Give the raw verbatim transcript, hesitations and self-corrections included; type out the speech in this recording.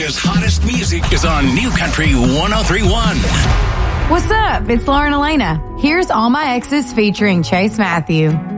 America's hottest music is on New Country one oh three point one. What's up? It's Lauren Elena. Here's All My Exes featuring Chase Matthew.